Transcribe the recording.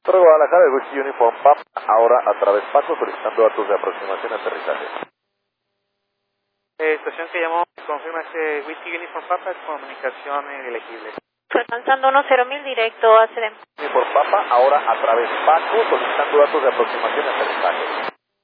Torre Guadalajara, el Whisky Uniform Papa, ahora a través Paco, solicitando datos de aproximación y aterrizaje. Estación que llamó, confirma ese Whisky Uniform Papa, es comunicación elegible. Alcanzando 10.000 directo a CDM. Uniform Papa, ahora a través Paco, solicitando datos de aproximación y aterrizaje.